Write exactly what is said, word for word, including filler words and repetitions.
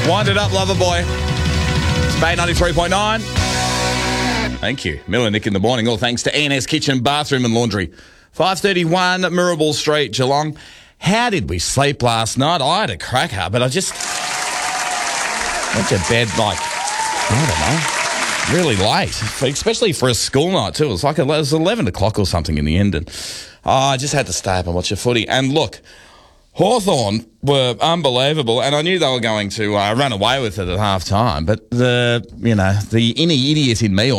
Wind it up, lover boy. It's Bay ninety-three point nine. Thank you. Mill and Nick in the morning. All thanks to E and S Kitchen, Bathroom and Laundry. five thirty-one Mirabel Street, Geelong. How did we sleep last night? I had a cracker, but I just went to bed like, I don't know, really late, especially for a school night too. It was like it was eleven o'clock or something in the end, and oh, I just had to stay up and watch a footy. And look, Hawthorn were unbelievable, and I knew they were going to uh, run away with it at half time, but the, you know, the inner idiot in me